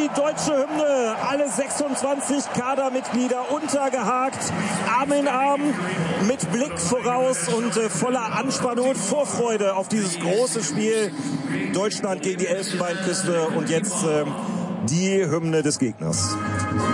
die deutsche Hymne. Alle 26 Kadermitglieder untergehakt, Arm in Arm, mit Blick voraus und voller Anspannung und Vorfreude auf dieses große Spiel. Deutschland gegen die Elfenbeinküste und jetzt die Hymne des Gegners.